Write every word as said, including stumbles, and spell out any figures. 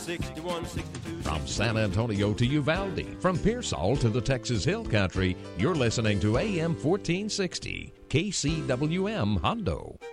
sixty-one, sixty-two. From San Antonio to Uvalde, from Pearsall to the Texas Hill Country, you're listening to A M fourteen sixty, K C W M Hondo.